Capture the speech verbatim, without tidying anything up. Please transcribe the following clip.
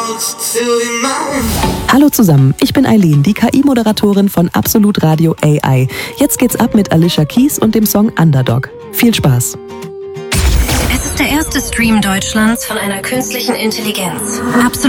Hallo zusammen, ich bin Eileen, die K I-Moderatorin von Absolut Radio A I. Jetzt geht's ab mit Alicia Keys und dem Song Underdog. Viel Spaß! Es ist der erste Stream Deutschlands von einer künstlichen Intelligenz. Absolut